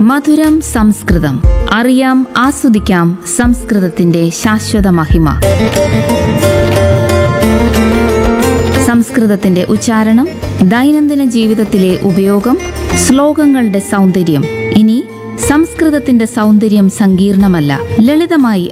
മധുരം സംസ്കൃതം. അറിയാം, ആസ്വദിക്കാം സംസ്കൃതത്തിന്റെ ശാശ്വത മഹിമ. സംസ്കൃതത്തിന്റെ ഉച്ചാരണം, ദൈനംദിന ജീവിതത്തിലെ ഉപയോഗം, ശ്ലോകങ്ങളുടെ സൗന്ദര്യം. ഇനി സംസ്കൃതത്തിന്റെ സൗന്ദര്യം സങ്കീർണമല്ല, ലളിതമായി